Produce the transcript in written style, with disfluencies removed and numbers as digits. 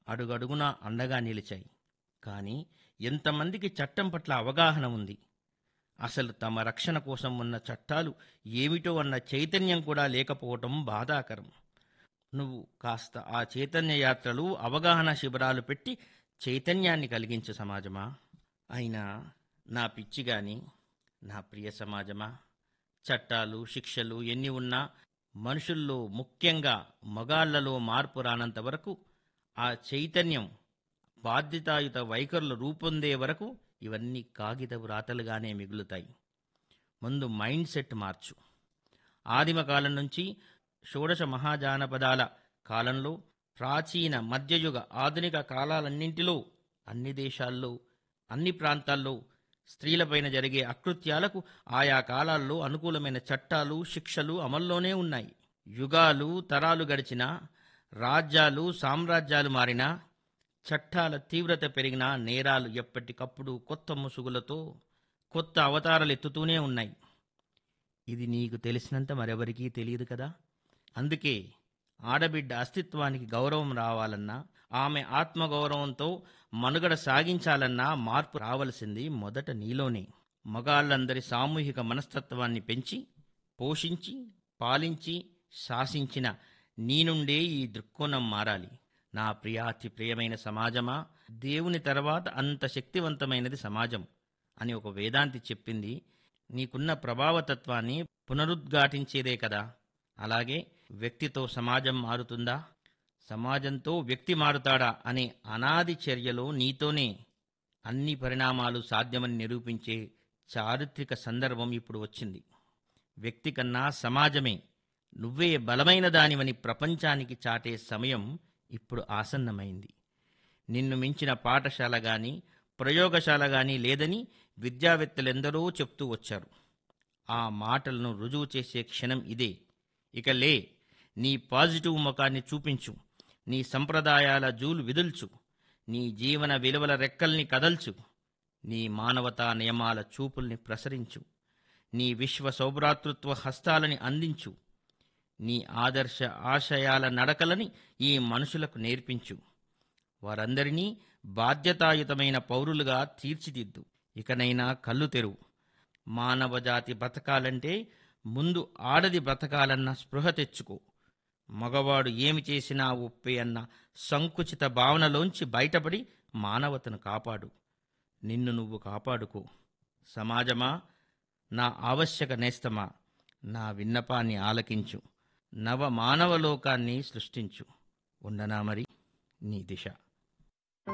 అడుగడుగునా అండగా నిలిచాయి. కానీ ఎంతమందికి చట్టం పట్ల అవగాహన ఉంది? అసలు తమ రక్షణ కోసం ఉన్న చట్టాలు ఏమిటో అన్న చైతన్యం కూడా లేకపోవటం బాధాకరం. నువ్వు కాస్త ఆ చైతన్య యాత్రలు, అవగాహన శిబిరాలు పెట్టి చైతన్యాన్ని కలిగించు సమాజమా. అయినా నా పిచ్చి గాని, నా ప్రియ సమాజమా, చట్టాలు శిక్షలు ఎన్ని ఉన్నా మనుషుల్లో, ముఖ్యంగా మగాళ్లలో మార్పు రానంత వరకు, ఆ చైతన్యం బాధ్యతాయుత వైఖరులు రూపొందే వరకు ఇవన్నీ కాగితపు రాతలుగానే మిగులుతాయి. ముందు మైండ్ సెట్ మార్చు. ఆదిమ కాలం నుంచి షోడశ మహాజానపదాల కాలంలో, ప్రాచీన మధ్యయుగ ఆధునిక కాలాలన్నింటిలో, అన్ని దేశాల్లో, అన్ని ప్రాంతాల్లో స్త్రీలపైన జరిగే అకృత్యాలకు ఆయా కాలాల్లో అనుకూలమైన చట్టాలు శిక్షలు అమల్లోనే ఉన్నాయి. యుగాలు తరాలు గడిచినా, రాజ్యాలు సామ్రాజ్యాలు మారినా, చట్టాల తీవ్రత పెరిగినా, నేరాలు ఎప్పటికప్పుడు కొత్త ముసుగులతో కొత్త అవతారాలెత్తుతూనే ఉన్నాయి. ఇది నీకు తెలిసినంత మరెవరికీ తెలియదు కదా. అందుకే ఆడబిడ్డ అస్తిత్వానికి గౌరవం రావాలన్నా, ఆమె ఆత్మగౌరవంతో మనుగడ సాగించాలన్నా మార్పు రావలసింది మొదట నీలోనే. మగాళ్ళందరి సామూహిక మనస్తత్వాన్ని పెంచి, పోషించి, పాలించి, శాసించిన నీ నుండే ఈ దృక్కోణం మారాలి. నా ప్రియాతి ప్రియమైన సమాజమా, దేవుని తర్వాత అంత శక్తివంతమైనది సమాజం అని ఒక వేదాంతి చెప్పింది నీకున్న ప్రభావతత్వాన్ని పునరుద్ఘాటించేదే కదా. అలాగే వ్యక్తితో సమాజం మారుతుందా, సమాజంతో వ్యక్తి మారుతాడా అనే అనాది చర్యలో నీతోనే అన్ని పరిణామాలు సాధ్యమని నిరూపించే చారిత్రక సందర్భం ఇప్పుడు వచ్చింది. వ్యక్తి కన్నా సమాజమే నువ్వే బలమైన దానివని ప్రపంచానికి చాటే సమయం ఇప్పుడు ఆసన్నమైంది. నిన్ను మించిన పాఠశాల గాని, ప్రయోగశాల గాని లేదని విద్యావేత్తలెందరో చెప్తూ వచ్చారు. ఆ మాటలను రుజువు చేసే క్షణం ఇదే. ఇక లే, నీ పాజిటివ్ ముఖాన్ని చూపించు, నీ సంప్రదాయాల జూలు విదుల్చు, నీ జీవన విలువల రెక్కల్ని కదల్చు, నీ మానవతా నియమాల చూపుల్ని ప్రసరించు, నీ విశ్వ సౌభ్రాతృత్వ హస్తాలని అందించు, నీ ఆదర్శ ఆశయాల నడకలని ఈ మనుషులకు నేర్పించు. వారందరినీ బాధ్యతాయుతమైన పౌరులుగా తీర్చిదిద్దు. ఇకనైనా కళ్ళు తెరువు. మానవజాతి బ్రతకాలంటే ముందు ఆడది బ్రతకాలన్న స్పృహ తెచ్చుకో. మగవాడు ఏమి చేసినా ఒప్పే అన్న సంకుచిత భావనలోంచి బయటపడి మానవతను కాపాడు. నిన్ను నువ్వు కాపాడుకో. సమాజమా, నా ఆవశ్యక నేస్తమా, నా విన్నపాన్ని ఆలకించు. నవ మానవలోకాన్ని సృష్టించు. ఉండనా మరి, నీ దిశ.